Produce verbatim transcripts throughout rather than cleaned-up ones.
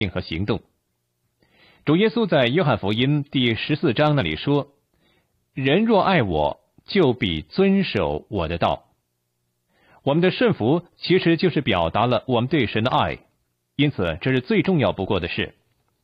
和行动。主耶稣在约翰福音第十四章那里说：“人若爱我，就必遵守我的道。”我们的顺服其实就是表达了我们对神的爱，因此这是最重要不过的事。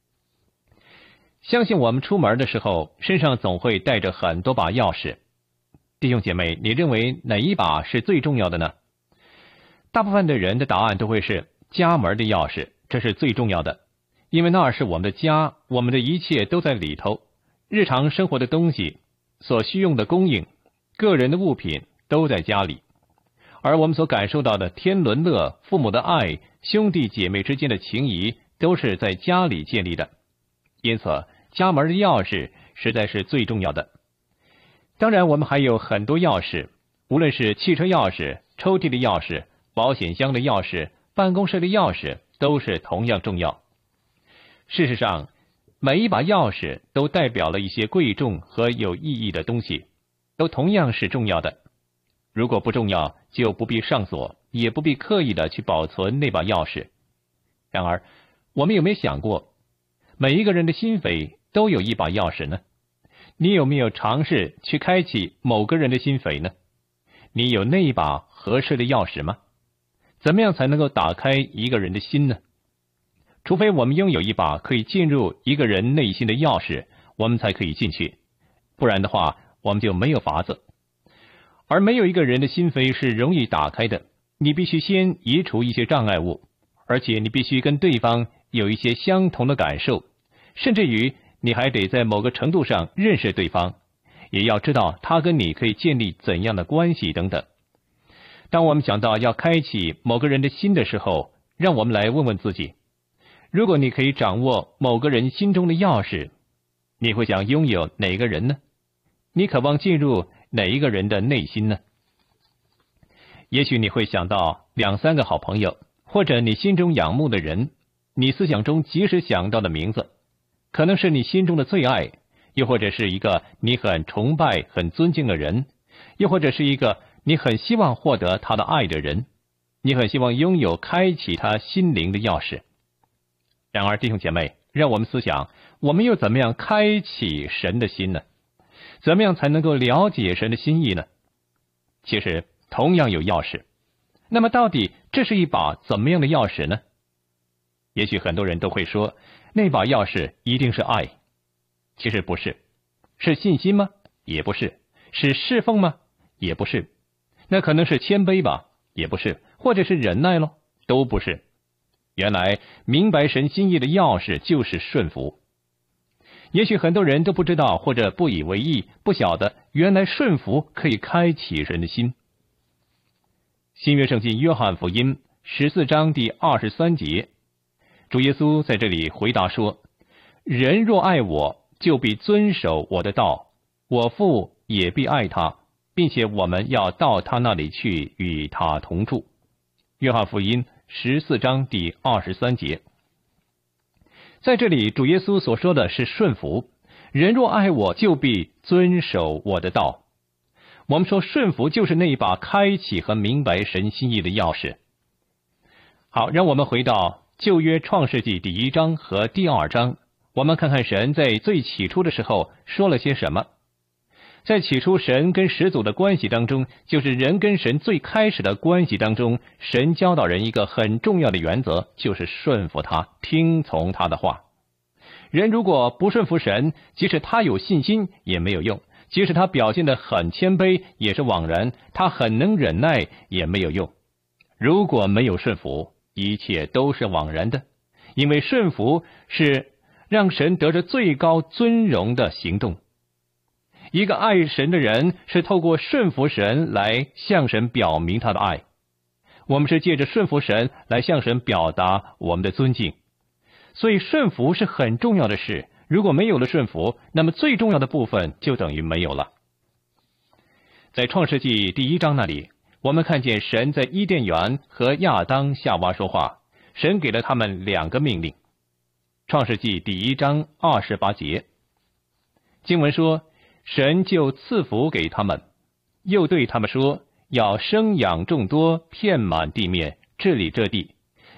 相信我们出门的时候，身上总会带着很多把钥匙。弟兄姐妹，你认为哪一把是最重要的呢？大部分的人的答案都会是家门的钥匙，这是最重要的，因为那是我们的家，我们的一切都在里头，日常生活的东西，所需用的供应，个人的物品都在家里，而我们所感受到的天伦乐、父母的爱、兄弟姐妹之间的情谊，都是在家里建立的。因此，家门的钥匙实在是最重要的。当然，我们还有很多钥匙，无论是汽车钥匙、抽屉的钥匙、保险箱的钥匙、办公室的钥匙，都是同样重要。事实上，每一把钥匙都代表了一些贵重和有意义的东西，都同样是重要的。如果不重要，就不必上锁，也不必刻意的去保存那把钥匙。然而，我们有没有想过，每一个人的心扉都有一把钥匙呢？你有没有尝试去开启某个人的心扉呢？你有那一把合适的钥匙吗？怎么样才能够打开一个人的心呢？除非我们拥有一把可以进入一个人内心的钥匙，我们才可以进去，不然的话，我们就没有法子。而没有一个人的心扉是容易打开的，你必须先移除一些障碍物，而且你必须跟对方有一些相同的感受，甚至于你还得在某个程度上认识对方，也要知道他跟你可以建立怎样的关系等等。当我们想到要开启某个人的心的时候，让我们来问问自己，如果你可以掌握某个人心中的钥匙，你会想拥有哪个人呢？你渴望进入哪一个人的内心呢？也许你会想到两三个好朋友，或者你心中仰慕的人，你思想中即时想到的名字，可能是你心中的最爱，又或者是一个你很崇拜、很尊敬的人，又或者是一个你很希望获得他的爱的人，你很希望拥有开启他心灵的钥匙。然而，弟兄姐妹，让我们思想，我们又怎么样开启神的心呢？怎么样才能够了解神的心意呢？其实同样有钥匙。那么到底这是一把怎么样的钥匙呢？也许很多人都会说，那把钥匙一定是爱。其实不是。是信心吗？也不是。是侍奉吗？也不是。那可能是谦卑吧？也不是。或者是忍耐咯？都不是。原来明白神心意的钥匙就是顺服。也许很多人都不知道，或者不以为意，不晓得原来顺服可以开启人的心。新约圣经约翰福音十四章第二十三节，主耶稣在这里回答说：人若爱我，就必遵守我的道，我父也必爱他，并且我们要到他那里去，与他同住。约翰福音十四章第二十三节。在这里，主耶稣所说的是顺服，人若爱我，就必遵守我的道。我们说顺服就是那一把开启和明白神心意的钥匙。好，让我们回到旧约创世纪第一章和第二章，我们看看神在最起初的时候说了些什么。在起初神跟始祖的关系当中，就是人跟神最开始的关系当中，神教导人一个很重要的原则，就是顺服他，听从他的话。人如果不顺服神，即使他有信心也没有用，即使他表现得很谦卑也是枉然，他很能忍耐也没有用。如果没有顺服，一切都是枉然的，因为顺服是让神得着最高尊荣的行动。一个爱神的人是透过顺服神来向神表明他的爱，我们是借着顺服神来向神表达我们的尊敬。所以顺服是很重要的事，如果没有了顺服，那么最重要的部分就等于没有了。在创世纪第一章那里，我们看见神在伊甸园和亚当夏娃说话，神给了他们两个命令。创世纪第一章二十八节，经文说，神就赐福给他们，又对他们说，要生养众多，遍满地面，治理这地，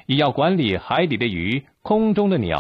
也要管理海底的鱼、空中的鸟。